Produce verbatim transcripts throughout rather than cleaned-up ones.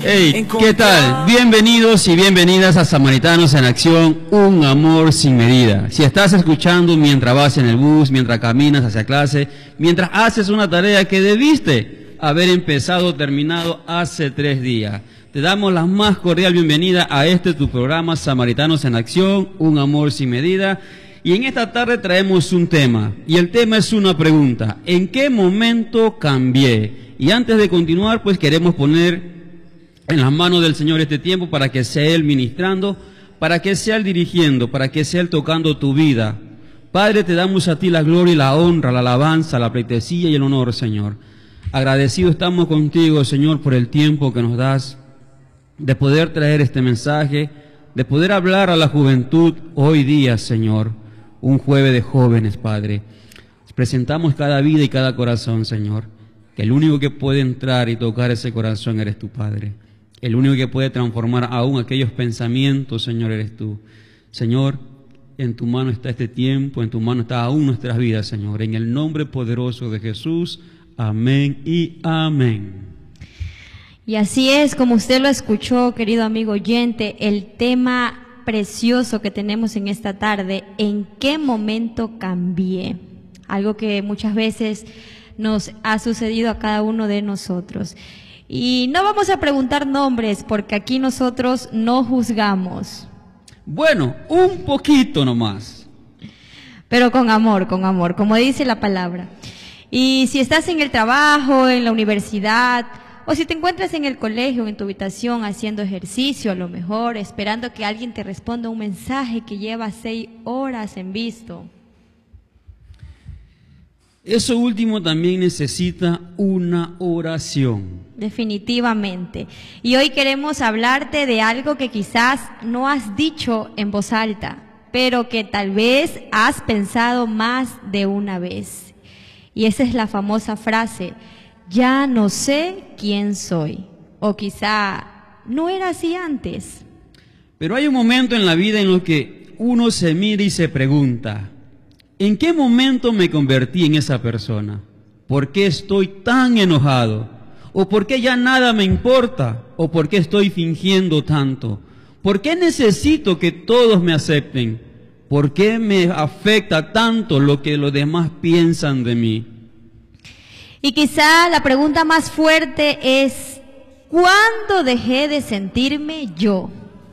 Hey, ¿qué tal? Bienvenidos y bienvenidas a Samaritanos en Acción, un amor sin medida. Si estás escuchando mientras vas en el bus, mientras caminas hacia clase, mientras haces una tarea que debiste haber empezado o terminado hace tres días, te damos la más cordial bienvenida a este tu programa Samaritanos en Acción, un amor sin medida. Y en esta tarde traemos un tema, y el tema es una pregunta: ¿en qué momento cambié? Y antes de continuar, pues queremos poner en las manos del Señor este tiempo para que sea Él ministrando, para que sea Él dirigiendo, para que sea Él tocando tu vida. Padre, te damos a ti la gloria y la honra, la alabanza, la pleitesía y el honor, Señor. Agradecidos estamos contigo, Señor, por el tiempo que nos das de poder traer este mensaje, de poder hablar a la juventud hoy día, Señor. Un jueves de jóvenes, Padre. Presentamos cada vida y cada corazón, Señor, que el único que puede entrar y tocar ese corazón eres tu Padre. El único que puede transformar aún aquellos pensamientos, Señor, eres tú. Señor, en tu mano está este tiempo, en tu mano está aún nuestras vidas, Señor. En el nombre poderoso de Jesús, amén y amén. Y así es, como usted lo escuchó, querido amigo oyente, el tema precioso que tenemos en esta tarde: ¿en qué momento cambié? Algo que muchas veces nos ha sucedido a cada uno de nosotros. Y no vamos a preguntar nombres, porque aquí nosotros no juzgamos. Bueno, un poquito nomás. Pero con amor, con amor, como dice la palabra. Y si estás en el trabajo, en la universidad, o si te encuentras en el colegio, en tu habitación, haciendo ejercicio, a lo mejor, esperando que alguien te responda un mensaje que lleva seis horas en visto. Eso último también necesita una oración. Definitivamente. Y hoy queremos hablarte de algo que quizás no has dicho en voz alta, pero que tal vez has pensado más de una vez. Y esa es la famosa frase: ya no sé quién soy. O quizá no era así antes. Pero hay un momento en la vida en el que uno se mira y se pregunta: ¿en qué momento me convertí en esa persona? ¿Por qué estoy tan enojado? ¿O por qué ya nada me importa? ¿O por qué estoy fingiendo tanto? ¿Por qué necesito que todos me acepten? ¿Por qué me afecta tanto lo que los demás piensan de mí? Y quizá la pregunta más fuerte es: ¿cuándo dejé de sentirme yo?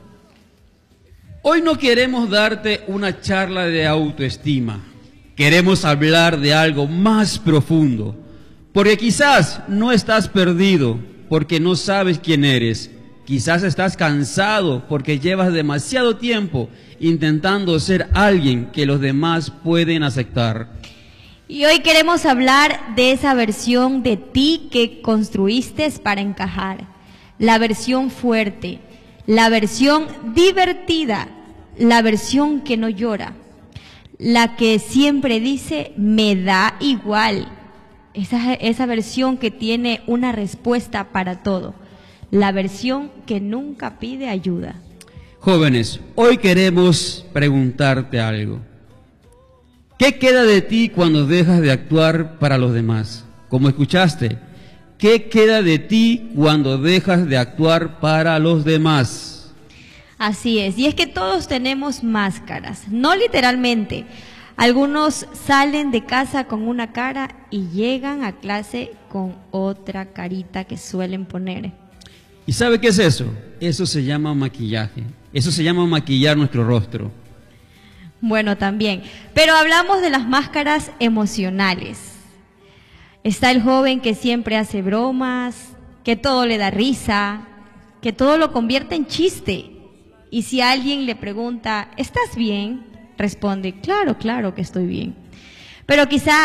Hoy no queremos darte una charla de autoestima. Queremos hablar de algo más profundo, porque quizás no estás perdido porque no sabes quién eres. Quizás estás cansado porque llevas demasiado tiempo intentando ser alguien que los demás pueden aceptar. Y hoy queremos hablar de esa versión de ti que construiste para encajar, la versión fuerte, la versión divertida, la versión que no llora, la que siempre dice me da igual, esa, esa versión que tiene una respuesta para todo, la versión que nunca pide ayuda. Jóvenes, hoy queremos preguntarte algo. ¿Qué queda de ti cuando dejas de actuar para los demás? Como escuchaste, ¿qué queda de ti cuando dejas de actuar para los demás? Así es, y es que todos tenemos máscaras, no literalmente. Algunos salen de casa con una cara y llegan a clase con otra carita que suelen poner. ¿Y sabe qué es eso? Eso se llama maquillaje, eso se llama maquillar nuestro rostro. Bueno, también, pero hablamos de las máscaras emocionales. Está el joven que siempre hace bromas, que todo le da risa, que todo lo convierte en chiste. Y si alguien le pregunta, ¿estás bien?, responde, claro, claro que estoy bien. Pero quizá